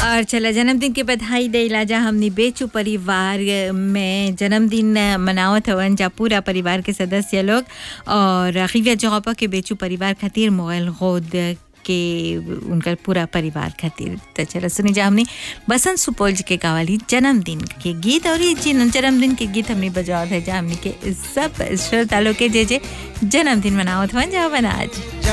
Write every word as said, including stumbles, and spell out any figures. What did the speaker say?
और चला जन्मदिन के बधाई देला जा हमनी बेचू परिवार में जन्मदिन मनावत हवन जा पूरा परिवार के सदस्य लोग और खिविया जॉपा के बेचू परिवार खातिर मोबाइल गोद के उनका पूरा परिवार खातिर। तो चलो सुनी जा हमने बसंत सुपौल जी के गावाली जन्मदिन के गीत और ये जन्मदिन के गीत हमने बजावत है जा हमने के सब श्रोता लोग के जे जे जन्मदिन मनावत हवन जा आज।